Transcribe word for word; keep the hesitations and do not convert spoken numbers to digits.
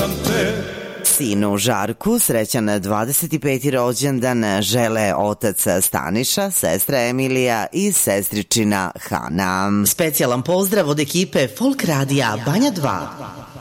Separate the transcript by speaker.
Speaker 1: sam te.
Speaker 2: Sinu Žarku srećan dvadeset peti rođendan žele otac Staniša, sestra Emilija i sestričina Hana.
Speaker 3: Specijalan pozdrav od ekipe Folk Radija Banja dva.